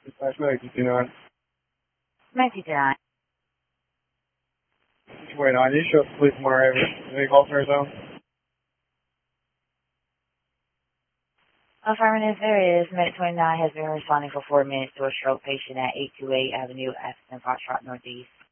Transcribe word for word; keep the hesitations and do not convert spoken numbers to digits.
Dispatch medic fifty-nine. Medic fifty-nine. Wait, I need to show up the police tomorrow. Any calls for zone? Affirmative, there is. Medic twenty-nine has been responding for four minutes to a stroke patient at eight two eight Avenue, Aspen, Foxtrot, Northeast.